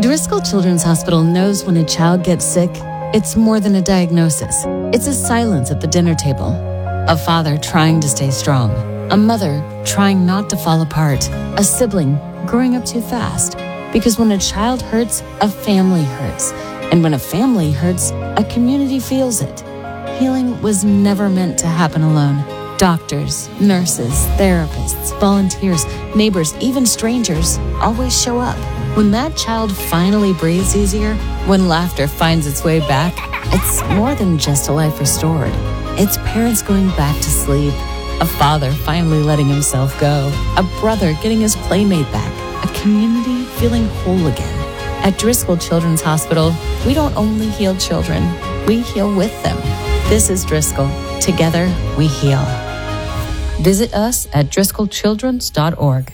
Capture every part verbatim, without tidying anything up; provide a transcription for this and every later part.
Driscoll Children's Hospital knows when a child gets sick, it's more than a diagnosis. It's a silence at the dinner table. A father trying to stay strong. A mother trying not to fall apart. A sibling growing up too fast. Because when a child hurts, a family hurts. And when a family hurts, a community feels it. Healing was never meant to happen alone. Doctors, nurses, therapists, volunteers, neighbors, even strangers always show up. When that child finally breathes easier, when laughter finds its way back, it's more than just a life restored. It's parents going back to sleep, a father finally letting himself go, a brother getting his playmate back, a community feeling whole again. At Driscoll Children's Hospital, we don't only heal children, we heal with them. This is Driscoll. Together, we heal. Visit us at driscoll childrens dot org.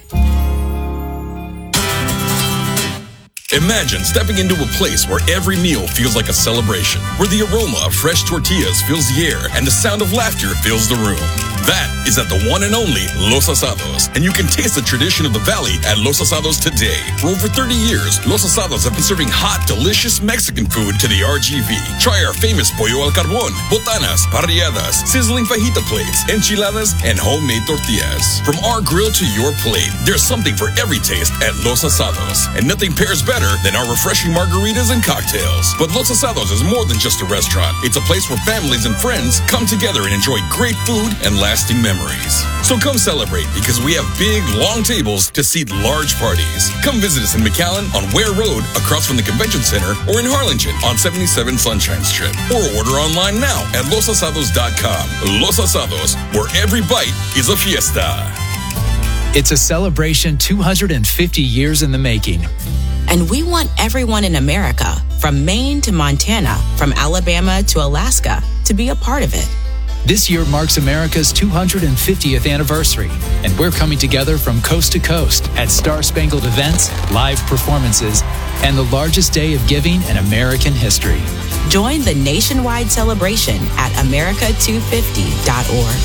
Imagine stepping into a place where every meal feels like a celebration, where the aroma of fresh tortillas fills the air and the sound of laughter fills the room. That is at the one and only Los Asados, and you can taste the tradition of the Valley at Los Asados today. For over thirty years, Los Asados have been serving hot, delicious Mexican food to the R G V. Try our famous pollo al carbón, botanas, parrilladas, sizzling fajita plates, enchiladas, and homemade tortillas. From our grill to your plate, there's something for every taste at Los Asados, and nothing pairs better than our refreshing margaritas and cocktails. But Los Asados is more than just a restaurant. It's a place where families and friends come together and enjoy great food and lasting memories. So come celebrate, because we have big, long tables to seat large parties. Come visit us in McAllen on Ware Road, across from the Convention Center, or in Harlingen on seventy-seven Sunshine Strip. Or order online now at los asados dot com. Los Asados, where every bite is a fiesta. It's a celebration two hundred fifty years in the making. And we want everyone in America, from Maine to Montana, from Alabama to Alaska, to be a part of it. This year marks America's two hundred fiftieth anniversary, and we're coming together from coast to coast at Star-Spangled events, live performances, and the largest day of giving in American history. Join the nationwide celebration at america two fifty dot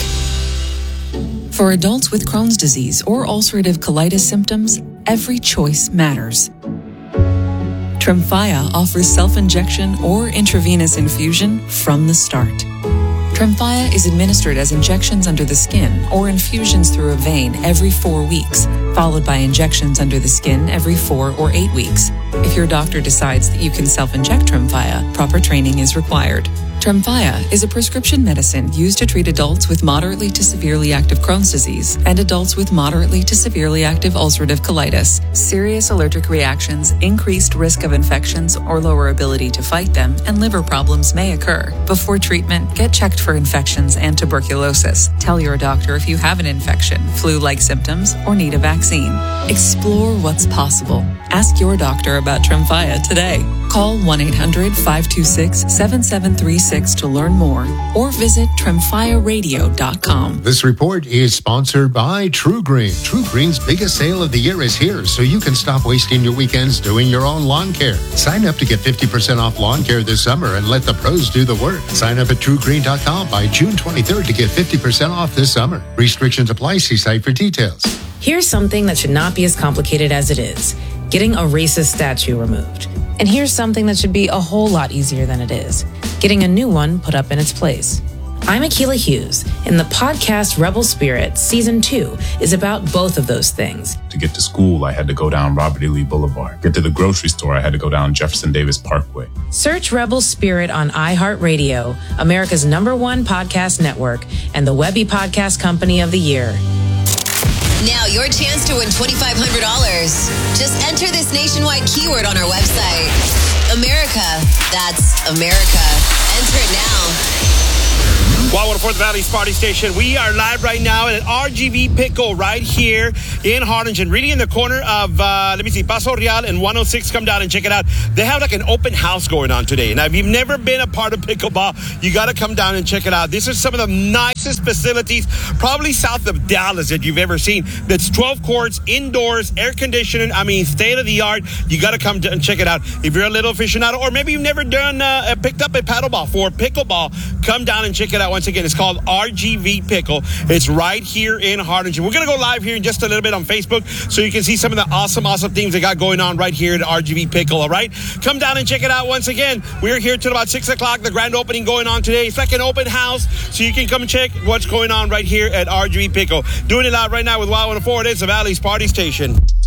org. For adults with Crohn's disease or ulcerative colitis symptoms, every choice matters. Tremfya offers self-injection or intravenous infusion from the start. Tremfya is administered as injections under the skin or infusions through a vein every four weeks, followed by injections under the skin every four or eight weeks. If your doctor decides that you can self-inject Tremfya, proper training is required. Tremfya is a prescription medicine used to treat adults with moderately to severely active Crohn's disease and adults with moderately to severely active ulcerative colitis. Serious allergic reactions, increased risk of infections or lower ability to fight them, and liver problems may occur. Before treatment, get checked for infections and tuberculosis. Tell your doctor if you have an infection, flu-like symptoms, or need a vaccine. Explore what's possible. Ask your doctor about Tremfya today. Call one eight hundred five two six seven seven three six to learn more, or visit tremfya radio dot com. This report is sponsored by True Green. True Green's biggest sale of the year is here, so you can stop wasting your weekends doing your own lawn care. Sign up to get fifty percent off lawn care this summer and let the pros do the work. Sign up at true green dot com by June twenty-third to get fifty percent off this summer. Restrictions apply. See site for details. Here's something that should not be as complicated as it is: getting a racist statue removed. And here's something that should be a whole lot easier than it is: getting a new one put up in its place. I'm Akilah Hughes, and the podcast Rebel Spirit Season two is about both of those things. To get to school, I had to go down Robert E. Lee Boulevard. Get to the grocery store, I had to go down Jefferson Davis Parkway. Search Rebel Spirit on iHeartRadio, America's number one podcast network, and the Webby Podcast Company of the Year. Now your chance to win twenty-five hundred dollars. Just enter this nationwide keyword on our website. America. That's America. Enter it now. Wow, one oh four The Valley's Party Station. We are live right now at R G V Pickle right here in Harlingen, really in the corner of, uh, let me see, Paso Real and one oh six. Come down and check it out. They have like an open house going on today. Now, if you've never been a part of pickleball, you got to come down and check it out. This is some of the nicest facilities, probably south of Dallas, that you've ever seen. That's twelve courts, indoors, air conditioning. I mean, state of the art. You got to come and check it out. If you're a little aficionado, or maybe you've never done, uh, picked up a paddleball for pickleball, come down and check it out. Once Once again, it's called R G V Pickle. It's right here in Harlingen. We're going to go live here in just a little bit on Facebook so you can see some of the awesome, awesome things they got going on right here at R G V Pickle, all right? Come down and check it out once again. We're here till about six o'clock. The grand opening going on today. It's like an open house, so you can come and check what's going on right here at R G V Pickle. Doing it live right now with Y one oh four. It's the Valley's Party Station.